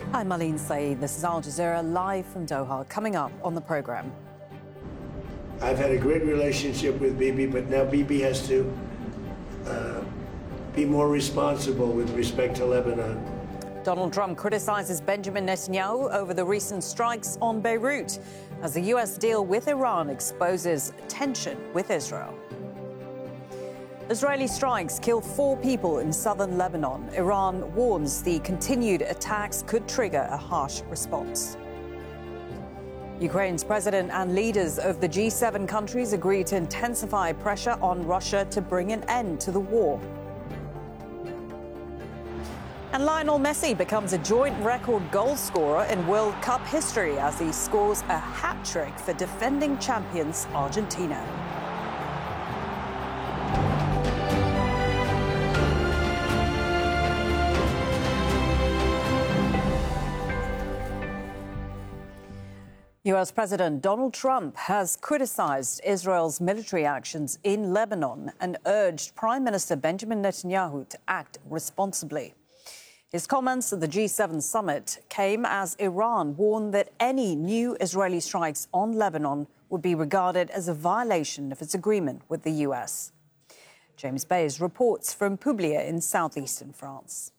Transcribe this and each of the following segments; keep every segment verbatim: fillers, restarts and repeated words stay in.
I'm Marlene Saeed. This is Al Jazeera live from Doha. Coming up on the programme. I've had a great relationship with Bibi, but now Bibi has to uh, be more responsible with respect to Lebanon. Donald Trump criticises Benjamin Netanyahu over the recent strikes on Beirut as the U S deal with Iran exposes tension with Israel. Israeli strikes kill four people in southern Lebanon. Iran warns the continued attacks could trigger a harsh response. Ukraine's president and leaders of the G seven countries agree to intensify pressure on Russia to bring an end to the war. And Lionel Messi becomes a joint record goal scorer in World Cup history as he scores a hat-trick for defending champions Argentina. U S President Donald Trump has criticized Israel's military actions in Lebanon and urged Prime Minister Benjamin Netanyahu to act responsibly. His comments at the G seven summit came as Iran warned that any new Israeli strikes on Lebanon would be regarded as a violation of its agreement with the U S. James Bays reports from Publier in southeastern France.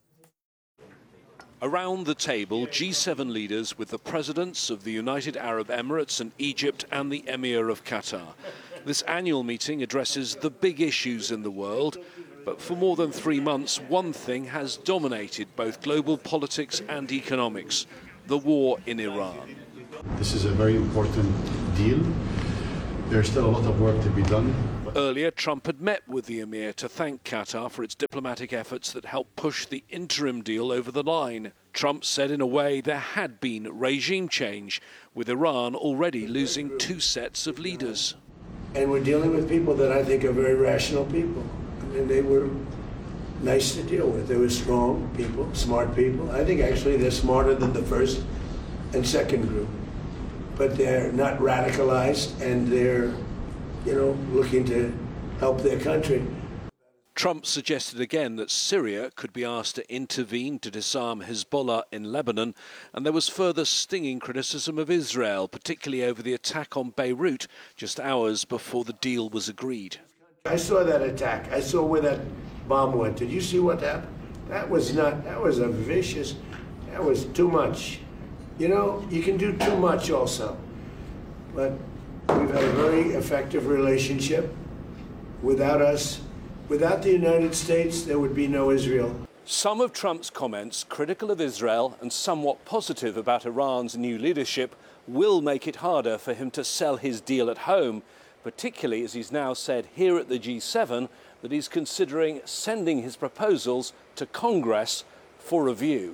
Around the table, G seven leaders with the presidents of the United Arab Emirates and Egypt and the Emir of Qatar. This annual meeting addresses the big issues in the world, but for more than three months, one thing has dominated both global politics and economics: the war in Iran. This is a very important deal. There's still a lot of work to be done. Earlier, Trump had met with the Emir to thank Qatar for its diplomatic efforts that helped push the interim deal over the line. Trump said in a way there had been regime change, with Iran already losing two sets of leaders. And we're dealing with people that I think are very rational people. I mean, they were nice to deal with. They were strong people, smart people. I think actually they're smarter than the first and second group. But they're not radicalized, and they're, you know, looking to help their country. Trump suggested again that Syria could be asked to intervene to disarm Hezbollah in Lebanon, and there was further stinging criticism of Israel, particularly over the attack on Beirut just hours before the deal was agreed. I saw that attack. I saw where that bomb went. Did you see what happened? That was not, that was a vicious, that was too much. You know, you can do too much also. But we've had a very effective relationship. Without us, without the United States, there would be no Israel. Some of Trump's comments, critical of Israel and somewhat positive about Iran's new leadership, will make it harder for him to sell his deal at home, particularly as he's now said here at the G seven that he's considering sending his proposals to Congress for review.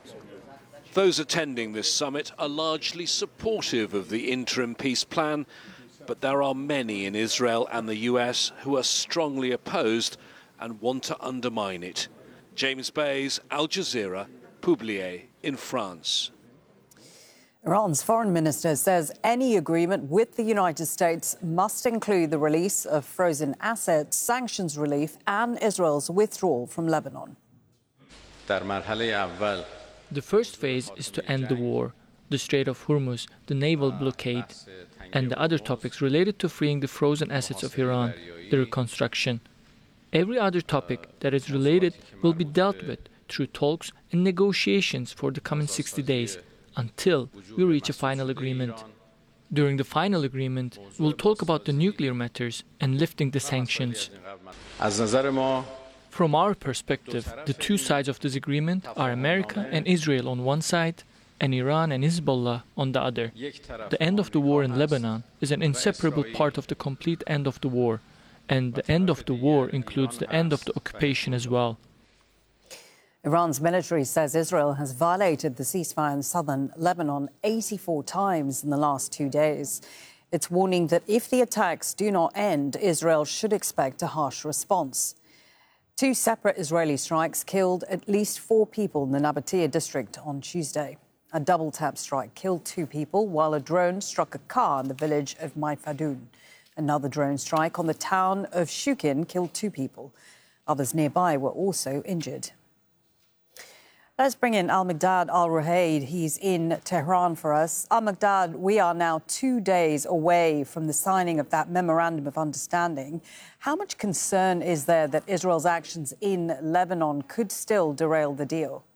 Those attending this summit are largely supportive of the interim peace plan, but there are many in Israel and the U S who are strongly opposed and want to undermine it. James Bays, Al Jazeera, Publier in France. Iran's foreign minister says any agreement with the United States must include the release of frozen assets, sanctions relief, and Israel's withdrawal from Lebanon. The first phase is to end the war, the Strait of Hormuz, the naval blockade, and the other topics related to freeing the frozen assets of Iran, the reconstruction. Every other topic that is related will be dealt with through talks and negotiations for the coming sixty days, until we reach a final agreement. During the final agreement, we'll talk about the nuclear matters and lifting the sanctions. From our perspective, the two sides of this agreement are America and Israel on one side, and Iran and Hezbollah on the other. The end of the war in Lebanon is an inseparable part of the complete end of the war, and the end of the war includes the end of the occupation as well. Iran's military says Israel has violated the ceasefire in southern Lebanon eighty-four times in the last two days. It's warning that if the attacks do not end, Israel should expect a harsh response. Two separate Israeli strikes killed at least four people in the Nabatea district on Tuesday. A double-tap strike killed two people, while a drone struck a car in the village of Maifadun. Another drone strike on the town of Shukin killed two people. Others nearby were also injured. Let's bring in Al-Miqdad Al-Ruhaid. He's in Tehran for us. Al-Miqdad, we are now two days away from the signing of that memorandum of understanding. How much concern is there that Israel's actions in Lebanon could still derail the deal?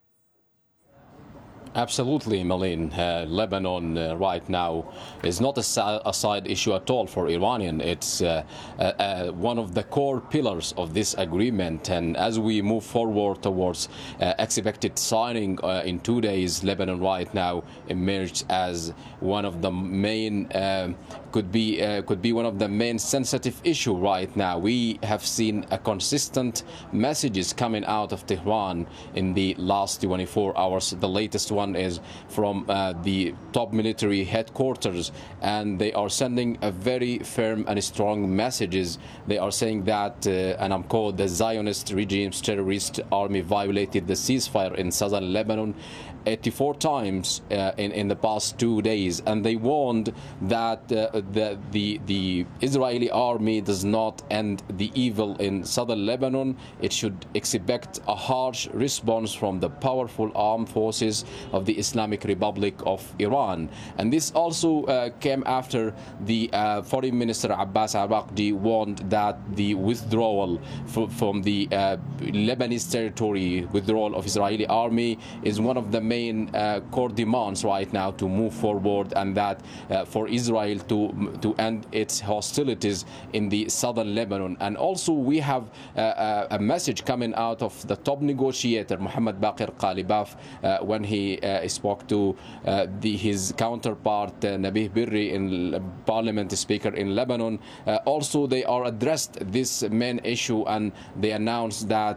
Absolutely, Malin. Uh, Lebanon uh, right now is not a, a side issue at all for Iranian. It's uh, uh, uh, one of the core pillars of this agreement. And as we move forward towards uh, expected signing uh, in two days, Lebanon right now emerged as one of the main, uh, could be uh, could be one of the main sensitive issue right now. We have seen a consistent messages coming out of Tehran in the last twenty-four hours. The latest one is from uh, the top military headquarters, and they are sending a very firm and strong messages. They are saying that, uh, and I'm quote, the Zionist regime's terrorist army violated the ceasefire in southern Lebanon eighty-four times uh, in, in the past two days, and they warned that uh, the, the, the Israeli army does not end the evil in southern Lebanon. It should expect a harsh response from the powerful armed forces of the Islamic Republic of Iran. And this also uh, came after the uh, Foreign Minister Abbas Araqdi warned that the withdrawal from the uh, Lebanese territory, withdrawal of Israeli army, is one of the main uh, core demands right now to move forward, and that uh, for Israel to to end its hostilities in the southern Lebanon. And also we have uh, a message coming out of the top negotiator Mohammed Baqir Qalibaf uh, when he uh, spoke to uh, the, his counterpart uh, Nabih Berri, in Parliament Speaker in Lebanon. Uh, also they are addressed this main issue, and they announced that